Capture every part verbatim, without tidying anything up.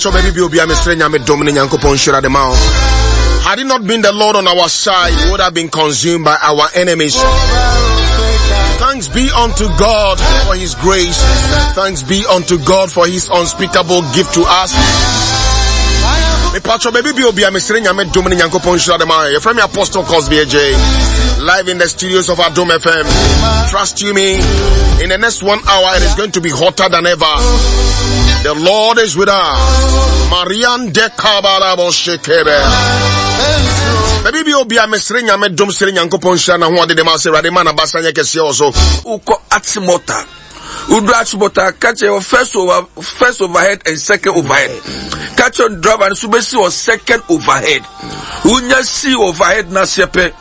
So maybe be a mesrenya me domini nyankopon shira de mao. Had it not been the Lord on our side, we would have been consumed by our enemies. Thanks be unto God for his grace. Thanks be unto God for his unspeakable gift to us. Me patro baby be obi a mesrenya me domini nyankopon shira de mao. Your friend me Apostle Cosby A J, live in the studios of Adom F M. Trust you me, in the next one hour it is going to be hotter than ever. The Lord is with us. Marian de Kabalabo Shekere. Baby be obi a mesrenya me dom sere nyankopon shira na ho ade de ma se rade ma na basanya kese also. Uko atimota. Udu atimota catch your first over first overhead and second overhead. Catch your driver and subesi or second overhead. Unya see overhead na sepe.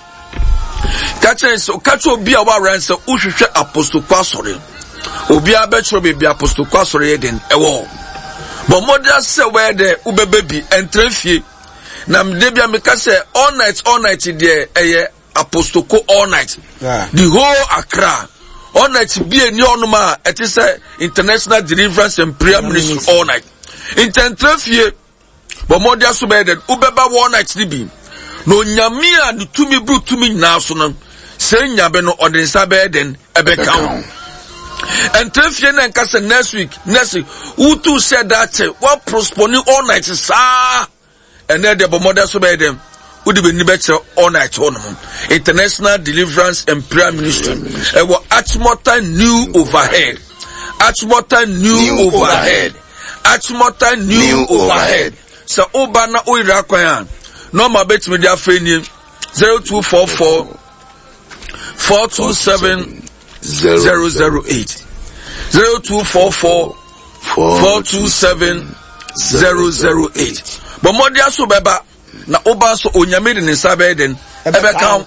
Catch so catch obi a wa ranse uhwehwe apostle kwasore. Obi a betro be apostle kwasore den ewo. But mother say where the ubebe bi entrefie. Na mdebia meka say all night all night there eh apostle ko all night. Yeah. The whole Accra all night be any onuma it is a international deliverance and prayer ministry all night. In entrefie but mother so be den ubeba all night bi. No nyame a no tumi bru tumi nyina so no se nyabe no odensa be den ebe kan. And trefie na nka se next week next week utu said that what postponing all night sa and then the bomoda so be dem udi be ni beche all night on international deliverance and prayer ministry e wo Achimota new overhead Achimota new overhead Achimota new overhead so oba na oira kwan no ma bet me dia freni zero two four four four two seven zero zero eight zero two four four four two seven zero zero eight. But more dia so beba na oba so onyame de nsa be den ebe kan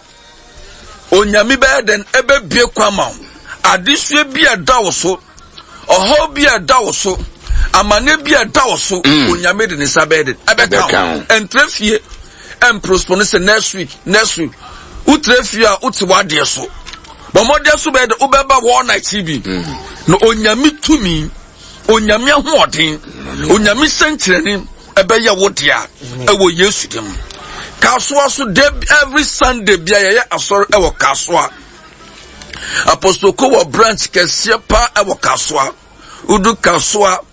onyame be den ebe bie kwama adesue bia da wo so oho bia da wo so amane bia da wo so onyame de nsa be den ebe kan entrefie em prospone se next week next week utrefie a utiwade so. But more dia so be de ubeba one night T V no onyame tumi onyame ahoden onyame senkreni ebe ya wodia ewo Yesu dem kaswa so every Sunday bia ye asori ewo kaswa apostle ko wo branch kese pa ewo kaswa udu kaswa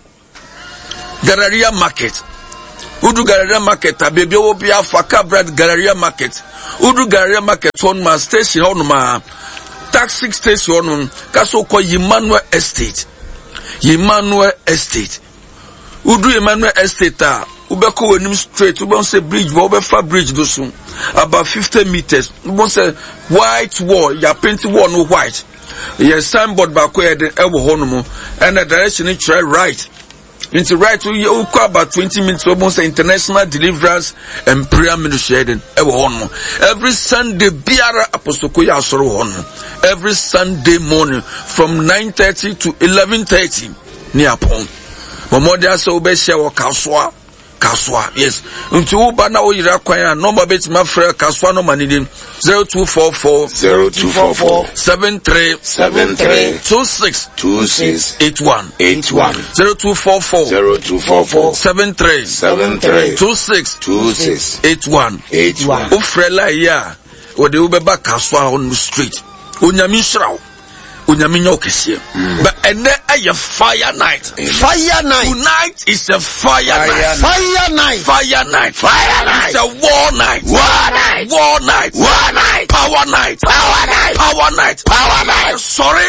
Galeria Market udu Galeria Market abebe wo bia faka bread Galeria Market udu Galeria Market on ma station on ma taxi station on kaso ko Emmanuel Estate Emmanuel Estate udu Emmanuel Estate a ubeko wenim straight ubon say bridge bo obefa bridge do so about fifty meters ubon say white wall ya paint wall no white ya signboard ba ko e de ewo hono mo and the direction it try right into right you go about twenty minutes ubon say international deliverance and prayer ministry den ewo hono every Sunday biara apostle ko ya soro hono every Sunday morning from nine thirty to eleven thirty near pon momodia so be share wo kaswa kaswa yes unti uba na oyira kwan number bet ma frɛ kaswa no manidin zero two four four zero two four four seven three seven three two six two six eight one eight one zero two four four zero two four four seven three seven three two six two six eight one eight one o frela ya o de ubeba kaswa on the street onyami shraw onyami nyokese but ene a fire night Fire night. Tonight is a fire, fire night. Fire night. Fire night. Fire night. It's a war night. War night. War night. War night. Power night. Power night. Power night. Power night. Sorry.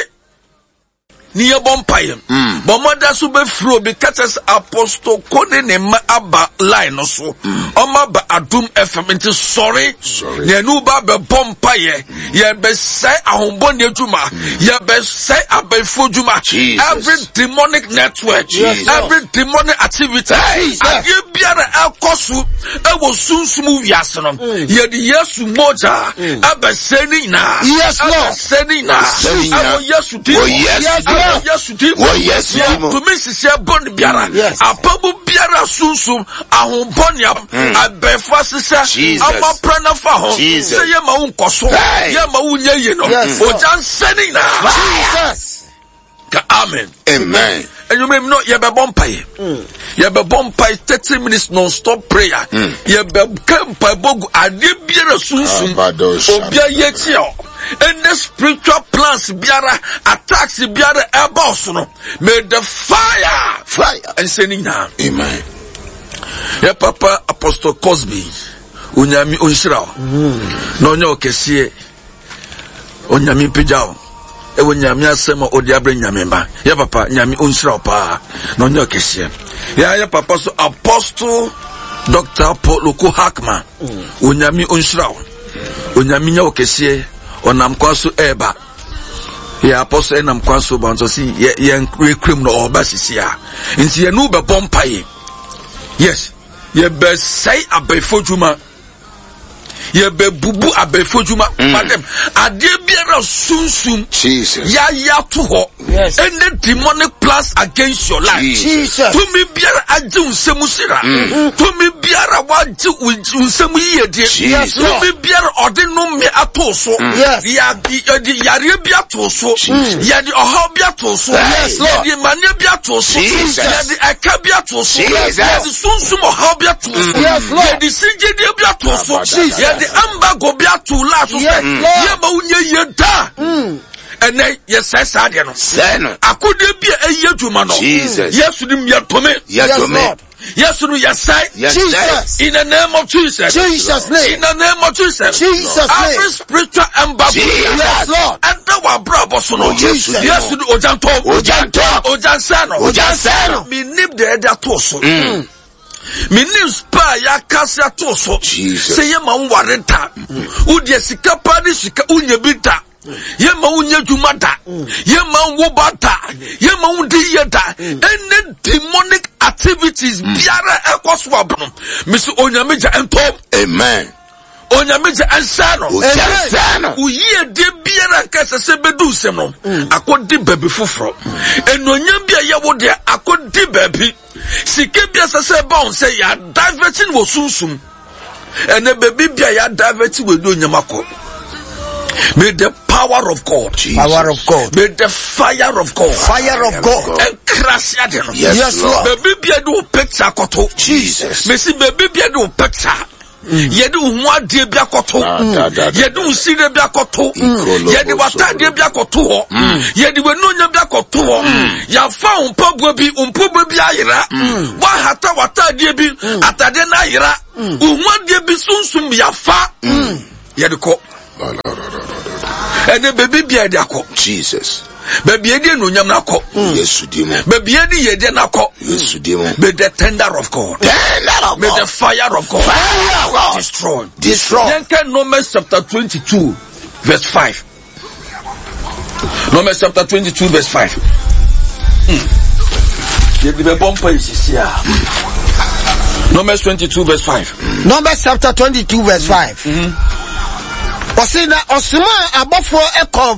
Niye bompire. But mother so be flow because apostle kone ne ma aba line no so. Oma ba Adom F M nti sorry. Sorry. Ne nu ba be bompire. Ye be say ahombo ne adwuma. Ye be say abefo adwuma. Every demonic network, Jesus. every demonic activity. Ade biara akoso e wo sunsum wiase no. Ye de Yesu moja aba seni na. Yes, Lord. Seni na. Awo Yesu di. Oh yes. Yes, you did. Oh, yes, you to me, see a bond biara. A pabu biara sunsum. A humbonia. A befas is a ma prana for home. Say, Yama unkoso. Yama unye, you know. O Jan sending now. Jesus. Amen. Amen. and you may not ye be bompay. Ye be bompay thirty minutes non-stop prayer. Ye be kempa bogu adibira sunsun. Obia yetio. And the spiritual plans biara attacks biara ebosono. May the fire Fire. and sending down. Amen. Yeah, Papa Apostle Cosby. Unyami unshira. No nyo kesie. Unyami pijao. E unyami asema odiabre nyamemba. Yeah, Papa nyami unshira pa. No nyo kesie. Yeah, yeah, Papa so Apostle Doctor Paul Luko Hackman. Unyami unshira. Unyami nyo kesie. Onam kwaso eba. Yeah, Apostle enam kwaso banso si ye ye criminal oba sisia. Inti ye no be bompaye. Yes. Ye be say abefojuma. Ye be bubu abefojuma. Madam, ade biara sunsum. Jesus. Ya ya to ho. Yes. Any demonic plans against your life. Jesus. To me biara aje unsemu sira. To me biara waje unsemu yedie. Yes, To Lord. me biara ode no me ato so. Yes. Ya di yare bi ato so. Ya di ohaw bi ato so. Yes, Ya Lord. di mane bi ato so. Jesus. Ya di aka bi ato so. Jesus. Ya di sunsum ohaw bi ato so. Yes, Lord. Ya di sinjede bi ato so. Jesus. Ya di ambago bi ato la so. Yes, Lord. Ya ma unye yeda. And then yes, sadia no. Sen. Akode bi eye dwuma no. Jesus. Yes, nim yatome. Yes, Lord. Yes, no yesai. Yes, Jesus. In the name of Jesus. Jesus' name. In the name of Jesus. Jesus' Every name. spiritual embargo. Jesus. Yes, Lord. And the wa brabo so no. Jesus. Yes, no ojanto. Ojanto. Ojansano. Ojansano. Me nip the head to so. Me nim spa ya kasi ato so. Jesus. Say ye ma unwarenta. Udi sika pa ni sika unye bita. Ye ma unye jumata. Ye ma unwobata. Ye ma undi yeda. Any demonic activities biara ekoswabno. Miss Onyameja entom. Amen. Onyameja ensano. Ojansano. Uye de biara kasa sebedu semno. Akodi baby fufro. Enonyambia ye wode akodi baby. Sike bia sase bon say ya diverting wo sunsum. Ene baby bia ya diverting we do nyamako. May the power of God. Jesus. Power of God. May the fire of God. Fire of God. And crash ya dem. Yes, Yes, Lord. Lord. Baby bia do picture koto. Jesus. Me see baby bia do picture. Yede ho ade bia koto. da, da, da. Yede usire bia koto. Ikolo Yede wata de bia koto ho. Yede wenonya bia koto ho. Ya fa umpobwe bi umpobwe bi ayira. Wa hata wata de bi atade na ayira. Uhu ade bi sunsum ya fa. Yede ko. And the baby be a dako. Jesus. Baby, you didn't know Yamako. Yes, demon. Baby, you didn't know. Yes, demon. May the tender of God. Tender of May the God. fire of God. Fire of God. Destroy. Destroy. Then Numbers chapter twenty-two, verse five. Numbers chapter twenty-two, verse five. Numbers twenty-two, verse five. Numbers chapter twenty-two, verse five. Osina osuma abofo eko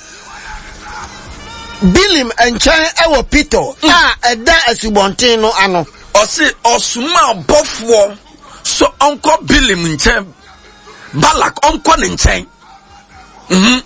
Bilim enchan ewo Pito. Ah, eda asubontin no ano. Osi osuma abofo so uncle Bilim nchen. Balak uncle nchen. Mhm.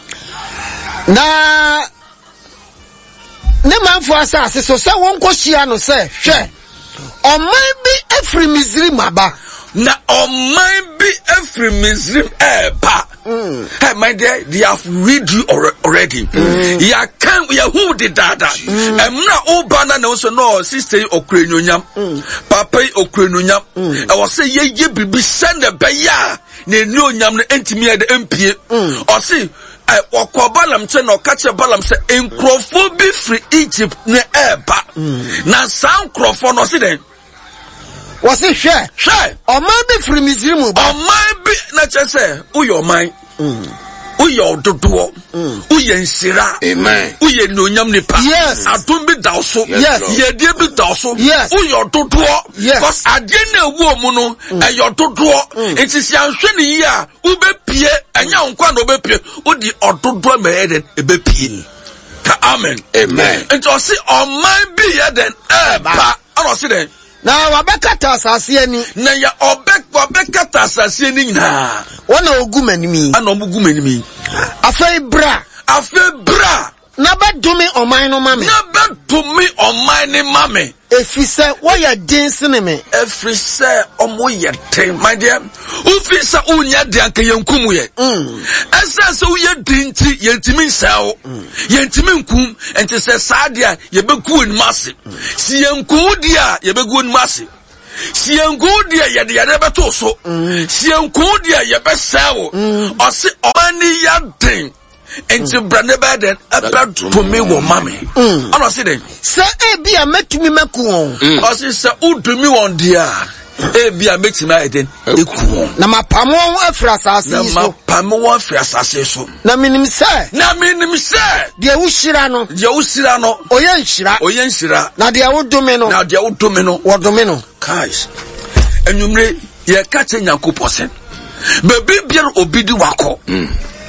Na ne manfo asase so se won kohia no se hwe oman bi afri Misrim aba Na oman bi every Muslim eba. Hey, my dear, they have read you already. Ya can ya who did that? Emna obana na also no sister okrenyonyam. Papa okrenyonyam. I was say ye ye bibi send a beya. Ne no nyam no entimi ade empie. O say Wakobalam che no kache balam se enkrofo bi free Egypt ne eba. Na sound crofo no see then. was it hwe Hwe oman bi fri Misrim aba oman bi na che se uyo man. Uyo dodo. Uye nsira. Amen. Uye nonyam nipa. Yes. Adom bi da so. Yes. Ye die bi da so. Yes. Uyo dodo. Yes. Cause ade na ewu omu no eyo dodo. Enti si anhwe ne yi a ubepie enya nkwa na obepie. Odi ododo ma eden ebepie. Ka amen. Amen. Enti o si oman bi ye den eba. Ano si den. na wabekata asase ani Na ya obek obekata asase ni nyina. wona ogumanimi Ana omugu menimi. afai bra Afe bra. Naba dumi oman no mame. Naba dumi oman ni mame. Efri se wo ye den sene me. Efri se omo ye ten, my dear. Ufi se unya de anka yenkum ye. Mm. Esa se uye dinti yentimi nsawo. Yentimi nkum enti se sadia ye beku en mase. Si yenku dia ye beku en mase. Si yenku dia ye de ye beto so. Si yenku dia ye be sawo. Ose omani ya den. Enti brande baden ebe to me wo mame. Ono se den. Se e bia metumi meku won. Ose se udumi won dia. E bia metimi aden eku won. Na mapamo afra asase so. Na mapamo afra asase so. Na minim se. Na minim se. De wo hira no. De wo hira no. Oye nhira. Oye nhira. Na de wo dome no. Na de wo dome no. Wo dome no. Guys. Enumre ye ka che Nyankopɔn. Bebi biara obidi wako. Mm.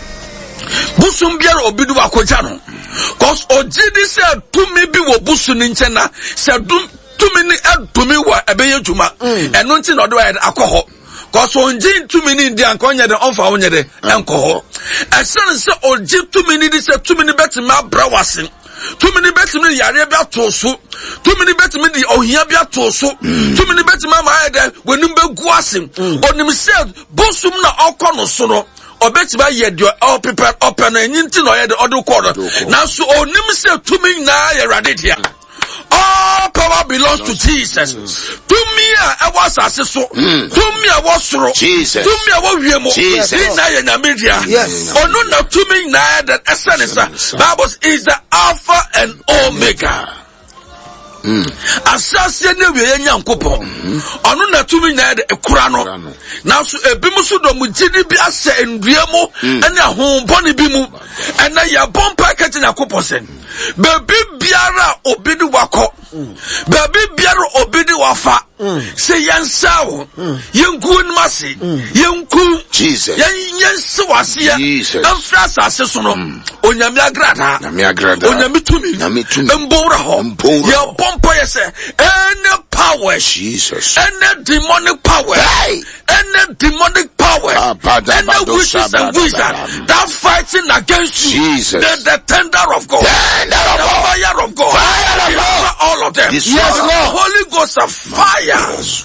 Busum biara obidu wakoja no. Cause ojidi se tumi bi wo busu ni nche na se dum tumi ni edumi wa ebeye djuma. Eno nti na ode wa akɔhɔ. Cause onji tumi ni ndi anka onye de onfa onye de enkɔhɔ. Esen se oji tumi ni di se tumi ni beti ma bra wasin. Tumi ni beti mi yare bi ato so. Tumi ni beti mi di ohia bi ato so. Tumi ni beti ma ma ede wenim be gu asin. Onim se busum na ɔkɔ no so no. Obetiba ye dio all prepare open and nyinti no ye de odo kodo na so onim se tumi na ye rade dia. All power belongs to Jesus. Tumi a e was asase so. Tumi a was soro. Jesus. Tumi a was wiemo. Jesus. Na ye nyamedia. Yes. Ono na tumi na that esenesa. Bible is the Alpha and Omega. Mm. Asase ne we Nyankopɔn. Ono na tumi na de ekura no. Na so ebimu so do mu gidi bi ase ndua mu ene ahombɔne bi mu. Ena ya bompa kete Nyankopɔn sen. Bebi biara obidi wako. Bebi biara obidi wafa. Se yansawo. Yenku nmase. Yenku Jesus. Yen yense wase. Jesus. Amfra asase so no. Onyame agrada. Onyame agrada. Onyame tumi. Onyame tumi. Mbowra ho. Mbowra. Pompo yese any power, Jesus, any demonic power, hey. any demonic power, ah, any witches and wizards that fighting against you, Jesus, the, the tender of God, tender of the God. fire of God, fire of God, all of them, yes, yes, Lord. Holy Ghost of fire.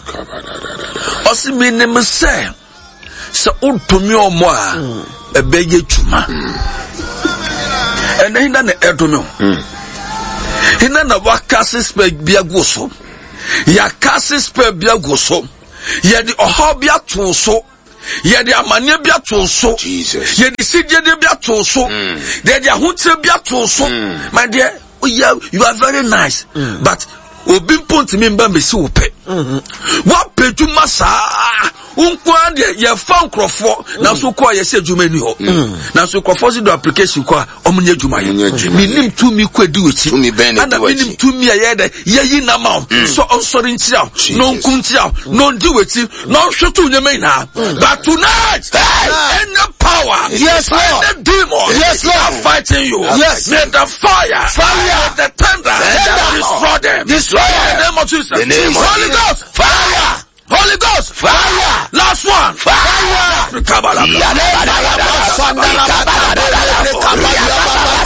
Osi minim se se utumi omo a ebeye tuma, and then na edumi. Hina na wakase spell bia go so. Ya kase spell bia go so. Ya di oha bia to so. Ya di amane bia to so. Jesus. Ya di sidye bia to so. Mm. Ya di ahuntre bia to so. Mm. My dear, you, you are very nice. Mm. But obi ponti mi mba mesi wo pe. Mhm. Wa peju masa. Unkwa de ye fa nkrofo na so kwa ye se djuma ni ho. Na so nkrofo si do application kwa omunye djuma ye. Minim tumi kwadi ochi. Ana minim tumi ye de ye yi na ma so onsori ntia. No nkum ntia. No ndi wechi. No hwetu nyame na. But tonight, any power, yes, Lord, the demon, yes, Lord, fighting you. Yes, may the fire, fire, the thunder, destroy them. Destroy in the name of Jesus. The name of Holy Ghost, fire. Holy Ghost, fire. Last one, fire.